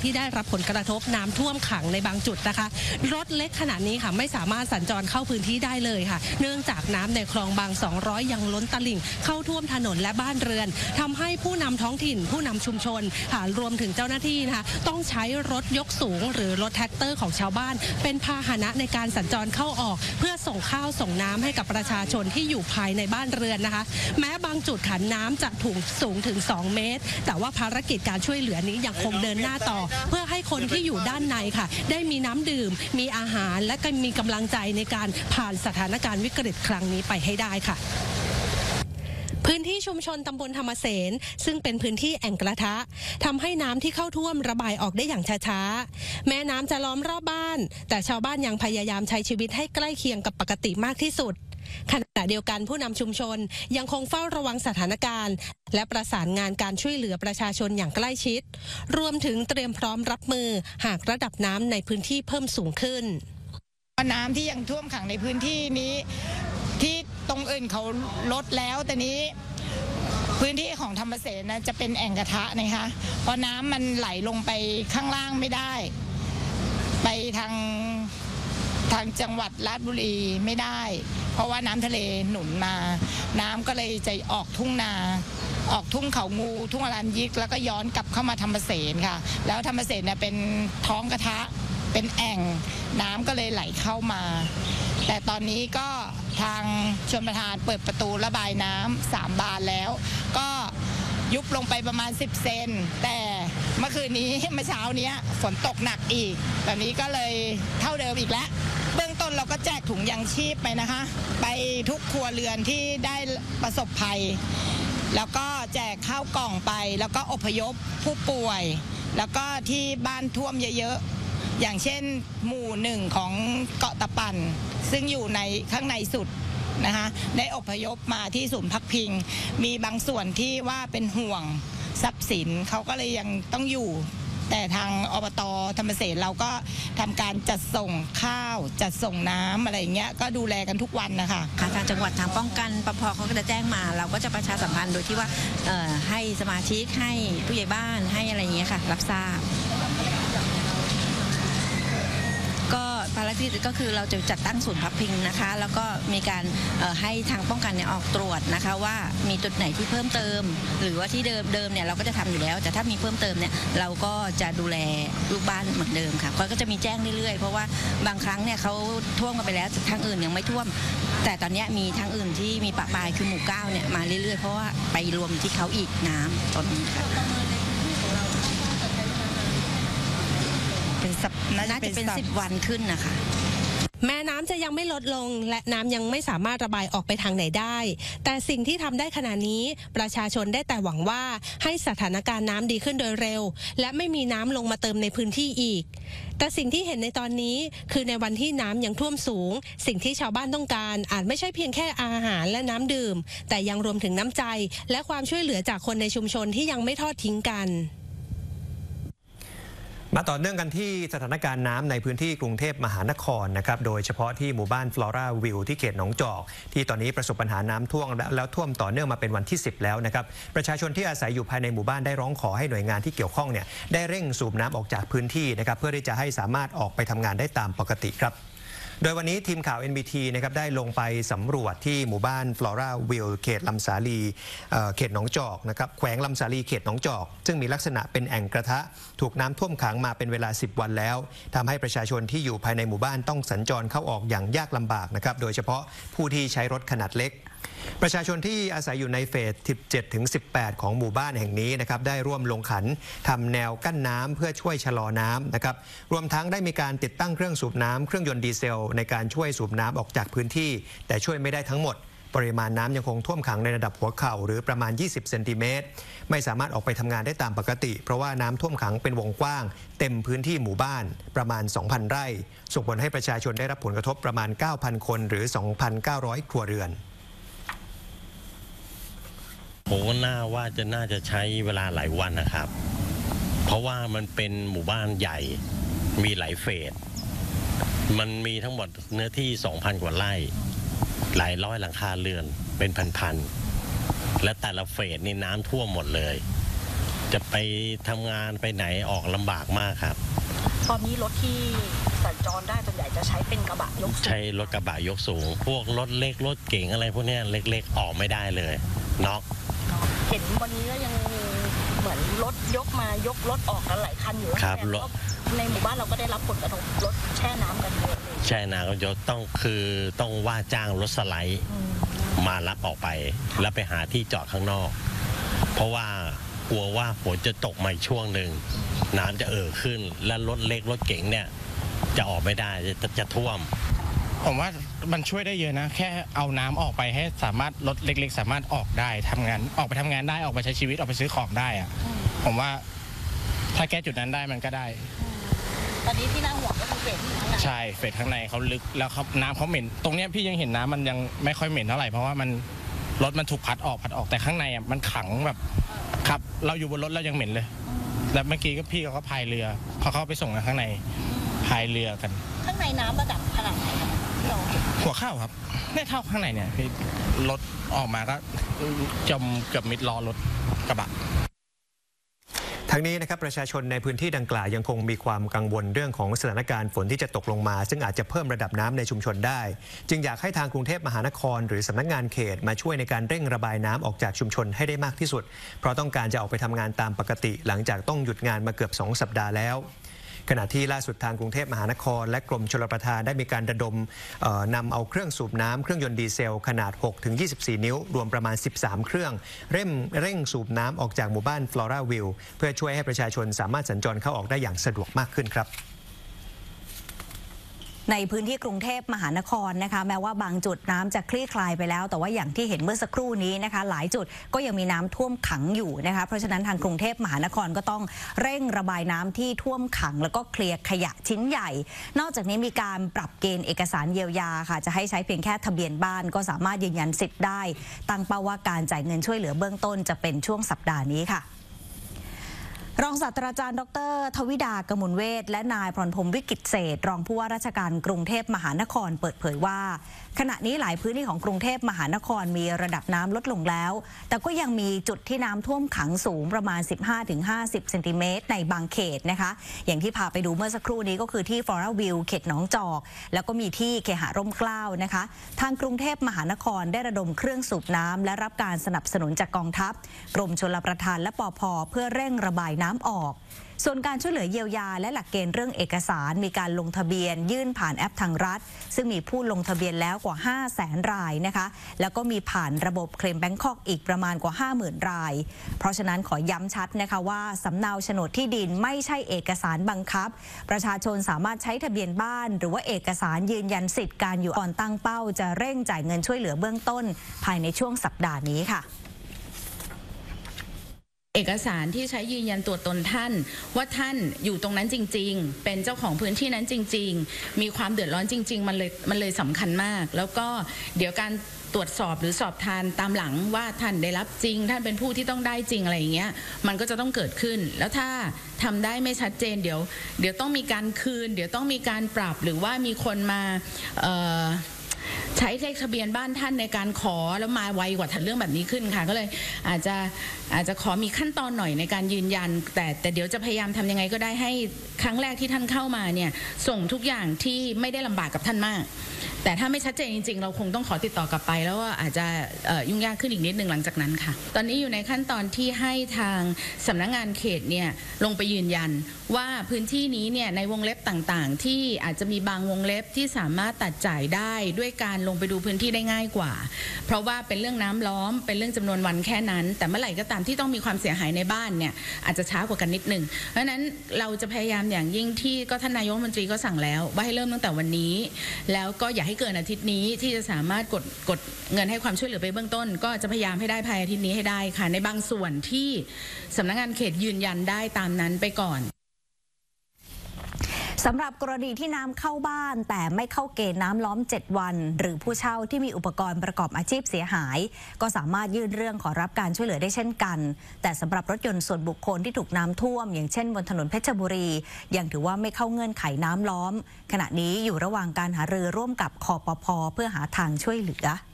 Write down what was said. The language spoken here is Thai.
ที่ได้รับผลกระทบน้ำท่วมขังในบางจุดนะคะรถเล็กขนาดนี้ค่ะไม่สามารถสัญจรเข้าพื้นที่ได้เลยค่ะเนื่องจากน้ำในคลองบาง200ยังล้นตลิ่งเข้าท่วมถนนและบ้านเรือนทำให้ผู้นำท้องถิ่นผู้นำชุมชนค่ะรวมถึงเจ้าหน้าที่นะคะต้องใช้รถยกสูงหรือรถแท็กเตอร์ของชาวบ้านเป็นพาหนะในการสัญจรเข้าออกเพื่อส่งข้าวส่งน้ำให้กับประชาชนที่อยู่ภายในบ้านเรือนนะคะแม้บางจุดขันน้ำจะถูกสูงถึง2 เมตรแต่ว่าภารกิจการช่วยเหลือนี้ยังคงเดินหน้าต่อเพื่อให้คนที่อยู่ด้านในค่ะได้มีน้ำดื่มมีอาหารและก็มีกำลังใจในการผ่านสถานการณ์วิกฤตครั้งนี้ไปให้ได้ค่ะพื้นที่ชุมชนตำบลธรรมเสนซึ่งเป็นพื้นที่แอ่งกระทะทำให้น้ำที่เข้าท่วมระบายออกได้อย่างช้าๆแม้น้ำจะล้อมรอบบ้านแต่ชาวบ้านยังพยายามใช้ชีวิตให้ใกล้เคียงกับปกติมากที่สุดขณะเดียวกันผู้นำชุมชนยังคงเฝ้าระวังสถานการณ์และประสานงานการช่วยเหลือประชาชนอย่างใกล้ชิดรวมถึงเตรียมพร้อมรับมือหากระดับน้ำในพื้นที่เพิ่มสูงขึ้นน้ำที่ยังท่วมขังในพื้นที่นี้ที่ตรงอื่นเขาลดแล้วแต่นี้พื้นที่ของธรรมเสนนะจะเป็นแอ่งกระทะนะคะเพราะน้ำมันไหลลงไปข้างล่างไม่ได้ไปทางจังหวัดราชบุรีไม่ได้เพราะว่าน้ำทะเลหนุนมาน้ำก็เลยจะออกทุ่งนาออกทุ่งเขางูทุ่งอรัญยิกแล้วก็ย้อนกลับเข้ามาธรรมเสนค่ะแล้วธรรมเสนเนี่ยเป็นท้องกระทะเป็นแอ่งน้ำก็เลยไหลเข้ามาแต่ตอนนี้ก็ทางชลประทานเปิดประตูระบายน้ำ3 บานแล้วก็ยุบลงไปประมาณ10 เซนแต่เมื่อคืนนี้เมื่อเช้านี้ฝนตกหนักอีกแบบนี้ก็เลยเท่าเดิมอีกแล้วเบื้องต้นเราก็แจกถุงยางชีพไปนะคะไปทุกครัวเรือนที่ได้ประสบภัยแล้วก็แจกข้าวกล่องไปแล้วก็อพยพผู้ป่วยแล้วก็ที่บ้านท่วมเยอะๆอย่างเช่นหมู่1ของเกาะตะปั่นซึ่งอยู่ในข้างในสุดนะคะได้อพยพมาที่ศูนย์พักพิงมีบางส่วนที่ว่าเป็นห่วงทรัพย์สินเขาก็เลยยังต้องอยู่แต่ทางอบต.ธรรมเสนเราก็ทำการจัดส่งข้าวจัดส่งน้ำอะไรอย่างเงี้ยก็ดูแลกันทุกวันนะคะทางจังหวัดทางป้องกันปภ.เขาก็จะแจ้งมาเราก็จะประชาสัมพันธ์โดยที่ว่าให้สมาชิกให้ผู้ใหญ่บ้านให้อะไรอย่างเงี้ยค่ะรับทราบก็ภารกิจก็คือเราจะจัดตั้งศูนย์พักพิงนะคะแล้วก็มีการให้ทางป้องกันเนี่ยออกตรวจนะคะว่ามีจุดไหนที่เพิ่มเติมหรือว่าที่เดิมเนี่ยเราก็จะทำอยู่แล้วแต่ถ้ามีเพิ่มเติมเนี่ยเราก็จะดูแลลูกบ้านเหมือนเดิมค่ะก็จะมีแจ้งเรื่อยๆเพราะว่าบางครั้งเนี่ยเขาท่วมกันไปแล้วทางอื่นยังไม่ท่วมแต่ตอนนี้มีทางอื่นที่มีปะปายคือหมู่9เนี่ยมาเรื่อยๆเพราะว่าไปรวมที่เขาอีกน้ำตอนนี้ค่ะน่าจะเป็น10 วันขึ้นนะคะแม้น้ำจะยังไม่ลดลงและน้ำยังไม่สามารถระบายออกไปทางไหนได้แต่สิ่งที่ทำได้ขณะนี้ประชาชนได้แต่หวังว่าให้สถานการณ์น้ำดีขึ้นโดยเร็วและไม่มีน้ำลงมาเติมในพื้นที่อีกแต่สิ่งที่เห็นในตอนนี้คือในวันที่น้ำยังท่วมสูงสิ่งที่ชาวบ้านต้องการอาจไม่ใช่เพียงแค่อาหารและน้ำดื่มแต่ยังรวมถึงน้ำใจและความช่วยเหลือจากคนในชุมชนที่ยังไม่ทอดทิ้งกันมาต่อเนื่องกันที่สถานการณ์น้ำในพื้นที่กรุงเทพมหานครนะครับโดยเฉพาะที่หมู่บ้านฟลอราวิวที่เขตหนองจอกที่ตอนนี้ประสบปัญหาน้ำท่วมแล้วท่วมต่อเนื่องมาเป็นวันที่10แล้วนะครับประชาชนที่อาศัยอยู่ภายในหมู่บ้านได้ร้องขอให้หน่วยงานที่เกี่ยวข้องเนี่ยได้เร่งสูบน้ำออกจากพื้นที่นะครับเพื่อที่จะให้สามารถออกไปทำงานได้ตามปกติครับโดยวันนี้ทีมข่าว NBT นะครับได้ลงไปสำรวจที่หมู่บ้านฟลอราวิลเขตลำสาลีเขตหนองจอกนะครับแขวงลำสาลีเขตหนองจอกซึ่งมีลักษณะเป็นแอ่งกระทะถูกน้ำท่วมขังมาเป็นเวลา10 วันแล้วทำให้ประชาชนที่อยู่ภายในหมู่บ้านต้องสัญจรเข้าออกอย่างยากลำบากนะครับโดยเฉพาะผู้ที่ใช้รถขนาดเล็กประชาชนที่อาศัยอยู่ในเฟส 17 ถึง 18 ของหมู่บ้านแห่งนี้นะครับได้ร่วมลงขันทำแนวกั้นน้ำเพื่อช่วยชะลอน้ำนะครับรวมทั้งได้มีการติดตั้งเครื่องสูบน้ำเครื่องยนต์ดีเซลในการช่วยสูบน้ำออกจากพื้นที่แต่ช่วยไม่ได้ทั้งหมดปริมาณน้ำยังคงท่วมขังในระดับหัวเข่าหรือประมาณ20 เซนติเมตรไม่สามารถออกไปทำงานได้ตามปกติเพราะว่าน้ำท่วมขังเป็นวงกว้างเต็มพื้นที่หมู่บ้านประมาณ 2,000 ไร่ส่งผลให้ประชาชนได้รับผลกระทบประมาณ 9,000 คนหรือ 2,900 ครัวเรือนผมก็น่าจะใช้เวลาหลายวันนะครับเพราะว่ามันเป็นหมู่บ้านใหญ่มีหลายเฟสมันมีทั้งหมดเนื้อที่ 2,000 กว่าไร่หลายร้อยหลังคาเรือนเป็นพันๆและแต่ละเฟสนี่น้ำท่วมหมดเลยจะไปทำงานไปไหนออกลำบากมากครับตอนนี้รถที่สัญจรได้ส่วนใหญ่จะใช้เป็นกระบะยกสูงใช้รถกระบะยกสูงพวกรถเล็กรถเก๋งอะไรพวกนี้เล็กๆออกไม่ได้เลยน็อกเห็นวันนี้ก็ยังมีเหมือนรถยกมายกรถออกกันหลายคันอยู่ครับในหมู่บ้านเราก็ได้รับผลกระทบรถแช่น้ำกันเยอะแช่น้ำก็ต้องว่าจ้างรถสไลด์มารับออกไปแล้วไปหาที่จอดข้างนอกเพราะว่ากลัวว่าฝนจะตกมาอีกช่วงหนึ่งน้ำจะขึ้นและรถเล็กรถเก๋งเนี่ยจะออกไม่ได้จะท่วมผมว่ามันช่วยได้เยอะนะแค่เอาน้ำออกไปให้สามารถรถเล็กๆสามารถออกได้ทำงานออกไปทำงานได้ออกไปใช้ชีวิตออกไปซื้อของได้อะผมว่าถ้าแก้จุดนั้นได้มันก็ได้ตอนนี้ที่น่าห่วงก็คือเฟสข้างในใช่เฟสข้างในเขาลึกแล้วน้ำเขาเหม็นตรงนี้พี่ยังเห็นน้ำมันยังไม่ค่อยเหม็นเท่าไหร่เพราะว่ามันรถมันถูกพัดออกแต่ข้างในอ่ะมันขังแบบครับเราอยู่บนรถเรายังเหม็นเลยแล้วเมื่อกี้ก็พี่เขาก็พายเรือพอเขาไปส่งกันข้างในพายเรือกันข้างในน้ำระดับขนาดไหนครับหัวเข้าครับไม่เท่าข้างในเนี่ยพี่รถออกมาก็จมเกือบมิดล้อรถกระบะทั้งนี้นะครับประชาชนในพื้นที่ดังกล่าวยังคงมีความกังวลเรื่องของสถานการณ์ฝนที่จะตกลงมาซึ่งอาจจะเพิ่มระดับน้ำในชุมชนได้จึงอยากให้ทางกรุงเทพมหานครหรือสำนักงานเขตมาช่วยในการเร่งระบายน้ำออกจากชุมชนให้ได้มากที่สุดเพราะต้องการจะออกไปทำงานตามปกติหลังจากต้องหยุดงานมาเกือบ2 สัปดาห์แล้วขณะที่ล่าสุดทางกรุงเทพมหานครและกรมชลประทานได้มีการระดมนำเอาเครื่องสูบน้ำเครื่องยนต์ดีเซลขนาด 6-24 นิ้วรวมประมาณ 13 เครื่องเร่งสูบน้ำออกจากหมู่บ้านฟลอราวิลเพื่อช่วยให้ประชาชนสามารถสัญจรเข้าออกได้อย่างสะดวกมากขึ้นครับในพื้นที่กรุงเทพมหานครนะคะแม้ว่าบางจุดน้ำจะคลี่คลายไปแล้วแต่ว่าอย่างที่เห็นเมื่อสักครู่นี้นะคะหลายจุดก็ยังมีน้ำท่วมขังอยู่นะคะเพราะฉะนั้นทางกรุงเทพมหานครก็ต้องเร่งระบายน้ำที่ท่วมขังแล้วก็เคลียร์ขยะชิ้นใหญ่นอกจากนี้มีการปรับเกณฑ์เอกสารเยียวยาค่ะจะให้ใช้เพียงแค่ทะเบียนบ้านก็สามารถยืนยันสิทธิ์ได้ตั้งเป้าว่าการจ่ายเงินช่วยเหลือเบื้องต้นจะเป็นช่วงสัปดาห์นี้ค่ะรองศาสตราจารย์ดร.ทวิดากมลเวชและนายพรพรหมวิกิตเศษรองผู้ว่าราชการกรุงเทพมหานครเปิดเผยว่าขณะนี้หลายพื้นที่ของกรุงเทพมหานครมีระดับน้ำลดลงแล้วแต่ก็ยังมีจุดที่น้ำท่วมขังสูงประมาณ 15-50 เซนติเมตรในบางเขตนะคะอย่างที่พาไปดูเมื่อสักครู่นี้ก็คือที่ฟลอราวิลเขตหนองจอกแล้วก็มีที่เคหะร่มเกล้านะคะทางกรุงเทพมหานครได้ระดมเครื่องสูบน้ำและรับการสนับสนุนจากกองทัพกรมชลประทานและปภ.เพื่อเร่งระบายน้ำออกส่วนการช่วยเหลือเยียวยาและหลักเกณฑ์เรื่องเอกสารมีการลงทะเบียนยื่นผ่านแอปทางรัฐซึ่งมีผู้ลงทะเบียนแล้วกว่า 500,000 รายนะคะแล้วก็มีผ่านระบบเคลมแบงคอกอีกประมาณกว่า 50,000 รายเพราะฉะนั้นขอย้ำชัดนะคะว่าสำเนาโฉนดที่ดินไม่ใช่เอกสารบังคับประชาชนสามารถใช้ทะเบียนบ้านหรือว่าเอกสารยืนยันสิทธิการอยู่ก่อนตั้งเป้าจะเร่งจ่ายเงินช่วยเหลือเบื้องต้นภายในช่วงสัปดาห์นี้ค่ะเอกสารที่ใช้ยืนยันตัวตนท่านว่าท่านอยู่ตรงนั้นจริงๆเป็นเจ้าของพื้นที่นั้นจริงๆมีความเดือดร้อนจริงๆมันเลยสำคัญมากแล้วก็เดี๋ยวการตรวจสอบหรือสอบทานตามหลังว่าท่านได้รับจริงท่านเป็นผู้ที่ต้องได้จริงอะไรอย่างเงี้ยมันก็จะต้องเกิดขึ้นแล้วถ้าทำได้ไม่ชัดเจนเดี๋ยวต้องมีการคืนเดี๋ยวต้องมีการปรับหรือว่ามีคนมาใช้เลขทะเบียนบ้านท่านในการขอแล้วมาไวกว่าเรื่องแบบนี้ขึ้นค่ะก็เลยอาจจะขอมีขั้นตอนหน่อยในการยืนยันแต่เดี๋ยวจะพยายามทำยังไงก็ได้ให้ครั้งแรกที่ท่านเข้ามาเนี่ยส่งทุกอย่างที่ไม่ได้ลำบากกับท่านมากแต่ถ้าไม่ชัดเจนจริงๆเราคงต้องขอติดต่อกลับไปแล้วว่าอาจจะยุ่งยากขึ้นอีกนิดนึงหลังจากนั้นค่ะตอนนี้อยู่ในขั้นตอนที่ให้ทางสำนักงานเขตเนี่ยลงไปยืนยันว่าพื้นที่นี้เนี่ยในวงเล็บต่างๆที่อาจจะมีบางวงเล็บที่สามารถตัดจ่ายได้ด้วยการลงไปดูพื้นที่ได้ง่ายกว่าเพราะว่าเป็นเรื่องน้ำล้อมเป็นเรื่องจำนวนวันแค่นั้นแต่เมื่อไหร่ก็ตามที่ต้องมีความเสียหายในบ้านเนี่ยอาจจะช้ากว่ากันนิดนึงเพราะฉะนั้นเราจะพยายามอย่างยิ่งที่ก็ท่านนายกรัฐมนตรีก็สั่งแล้วว่าให้เริ่มตั้งแต่วันนี้แล้วก็อย่าให้เกินอาทิตย์นี้ที่จะสามารถกดเงินให้ความช่วยเหลือไปเบื้องต้นก็จะพยายามให้ได้ภายในอาทิตย์นี้ให้ได้ค่ะในบางส่วนที่สำนักงานเขตยืนยันได้ตามนั้นไปก่อนสำหรับกรณีที่น้ำเข้าบ้านแต่ไม่เข้าเกณฑ์น้ำล้อม7วันหรือผู้เช่าที่มีอุปกรณ์ประกอบอาชีพเสียหายก็สามารถยื่นเรื่องขอรับการช่วยเหลือได้เช่นกันแต่สำหรับรถยนต์ส่วนบุคคลที่ถูกน้ำท่วมอย่างเช่นบนถนนเพชรบุรียังถือว่าไม่เข้าเงื่อนไขน้ำล้อมขณะนี้อยู่ระหว่างการหารือร่วมกับคปภ.เพื่อหาทางช่วยเหลือ